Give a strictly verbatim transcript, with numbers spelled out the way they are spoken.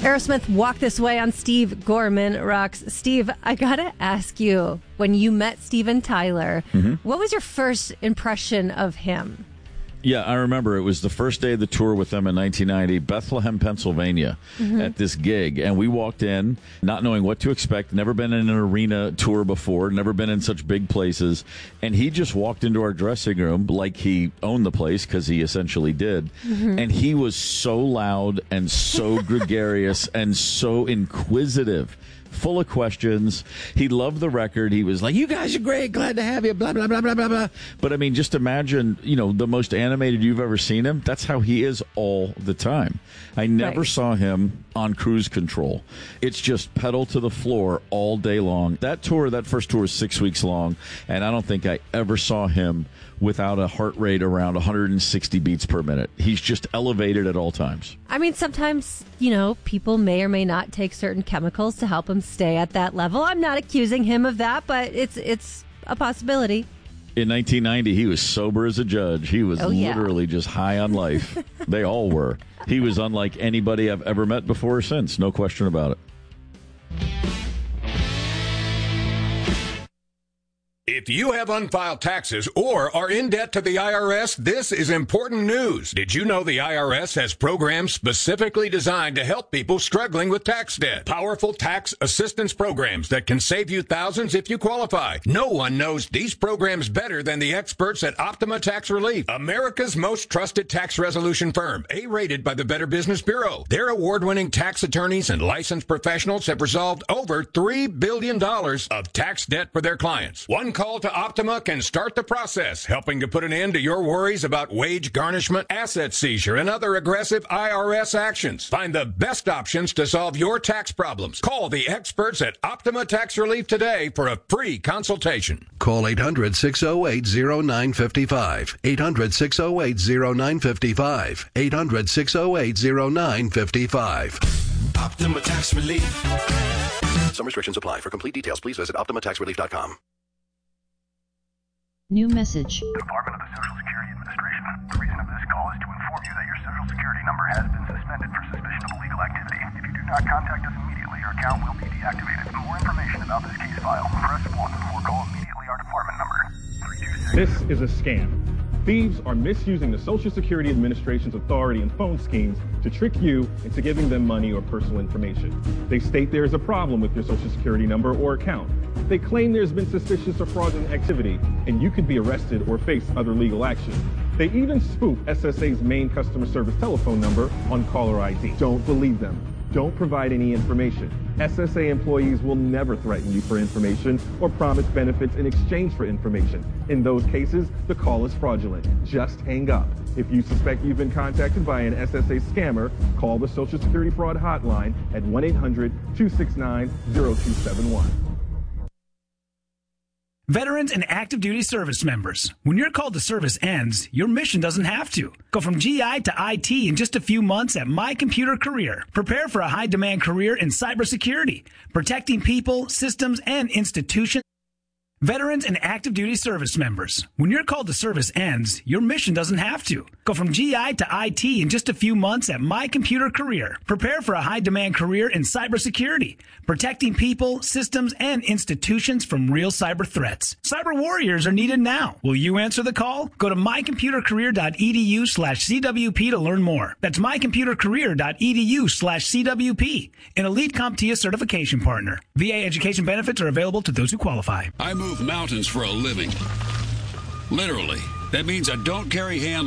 Aerosmith, Walk This Way on Steve Gorman Rocks. Steve, I gotta ask you, when you met Steven Tyler, mm-hmm. what was your first impression of him? Yeah, I remember it was the first day of the tour with them in nineteen ninety, Bethlehem, Pennsylvania, mm-hmm. at this gig. And we walked in not knowing what to expect, never been in an arena tour before, never been in such big places. And he just walked into our dressing room like he owned the place, because he essentially did. Mm-hmm. And he was so loud and so gregarious and so inquisitive. Full of questions. He loved the record. He was like, "You guys are great. Glad to have you." Blah, blah, blah, blah, blah, blah. But, I mean, just imagine, you know, the most animated you've ever seen him. That's how he is all the time. I never right. saw him on cruise control. It's just pedal to the floor all day long. That tour, that first tour is six weeks long, and I don't think I ever saw him without a heart rate around one hundred sixty beats per minute. He's just elevated at all times. I mean, sometimes, you know, people may or may not take certain chemicals to help them stay at that level. I'm not accusing him of that, but it's it's a possibility. In nineteen ninety, he was sober as a judge. He was oh, yeah. literally just high on life. They all were. He was unlike anybody I've ever met before or since. No question about it. If you have unfiled taxes or are in debt to the I R S, this is important news. Did you know the I R S has programs specifically designed to help people struggling with tax debt? Powerful tax assistance programs that can save you thousands if you qualify. No one knows these programs better than the experts at Optima Tax Relief, America's most trusted tax resolution firm, A-rated by the Better Business Bureau. Their award-winning tax attorneys and licensed professionals have resolved over three billion dollars of tax debt for their clients. One call to Optima can start the process, helping to put an end to your worries about wage garnishment, asset seizure, and other aggressive I R S actions. Find the best options to solve your tax problems. Call the experts at Optima Tax Relief today for a free consultation. Call eight hundred, six oh eight, oh nine five five. eight hundred, six oh eight, oh nine five five. eight hundred, six oh eight, oh nine five five. Optima Tax Relief. Some restrictions apply. For complete details, please visit optima tax relief dot com. New message. Department of the Social Security Administration. The reason of this call is to inform you that your Social Security number has been suspended for suspicion of illegal activity. If you do not contact us immediately, your account will be deactivated. For more information about this case file, press one or call immediately our department number. three two six. This is a scam. Thieves are misusing the Social Security Administration's authority and phone schemes to trick you into giving them money or personal information. They state there is a problem with your Social Security number or account. They claim there's been suspicious or fraudulent activity, and you could be arrested or face other legal action. They even spoof S S A's main customer service telephone number on caller I D. Don't believe them. Don't provide any information. S S A employees will never threaten you for information or promise benefits in exchange for information. In those cases, the call is fraudulent. Just hang up. If you suspect you've been contacted by an S S A scammer, call the Social Security Fraud Hotline at one eight hundred, two six nine, zero two seven one. Veterans and active duty service members, when your call to service ends, your mission doesn't have to. Go from G I to I T in just a few months at My Computer Career. Prepare for a high-demand career in cybersecurity, protecting people, systems, and institutions. Veterans and active duty service members, when your call to service ends, your mission doesn't have to. Go from G I to I T in just a few months at My Computer Career. Prepare for a high-demand career in cybersecurity, protecting people, systems, and institutions from real cyber threats. Cyber warriors are needed now. Will you answer the call? Go to mycomputercareer.edu slash CWP to learn more. That's mycomputercareer.edu slash CWP, an elite CompTIA certification partner. V A education benefits are available to those who qualify. I move mountains for a living. Literally. That means I don't carry hand